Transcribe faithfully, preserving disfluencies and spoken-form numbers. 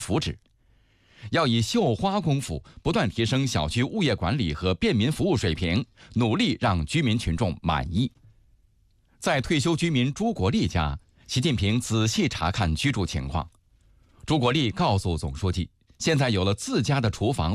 福祉。要以绣花功夫不断提升小区物业管理和便民服务水平，努力让居民群众满意。在退休居民朱国立家，习近平仔细查看居住情况。朱国立告诉总书记，现在有了自家的厨房。